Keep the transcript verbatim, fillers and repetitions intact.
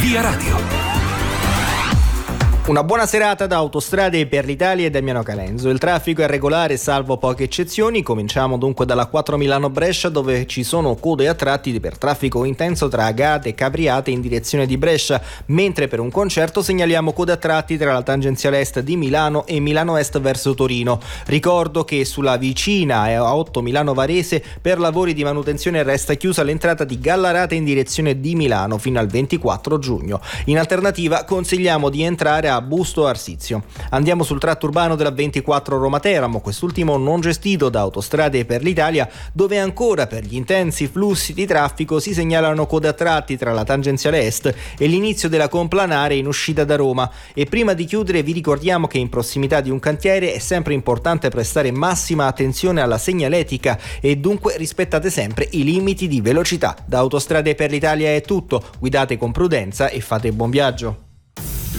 Via Radio. Una buona serata da Autostrade per l'Italia e Damiano Calenzo. Il traffico è regolare salvo poche eccezioni. Cominciamo dunque dalla quattro Milano-Brescia, dove ci sono code a tratti per traffico intenso tra Agate e Capriate in direzione di Brescia, mentre per un concerto segnaliamo code a tratti tra la tangenziale est di Milano e Milano Est verso Torino. Ricordo che sulla vicina A otto Milano-Varese per lavori di manutenzione resta chiusa l'entrata di Gallarate in direzione di Milano fino al ventiquattro giugno. In alternativa consigliamo di entrare a a Busto Arsizio. Andiamo sul tratto urbano della ventiquattro Roma-Teramo, quest'ultimo non gestito da Autostrade per l'Italia, dove ancora per gli intensi flussi di traffico si segnalano code a tratti tra la tangenziale est e l'inizio della complanare in uscita da Roma. E prima di chiudere vi ricordiamo che in prossimità di un cantiere è sempre importante prestare massima attenzione alla segnaletica e dunque rispettate sempre i limiti di velocità. Da Autostrade per l'Italia è tutto, guidate con prudenza e fate buon viaggio.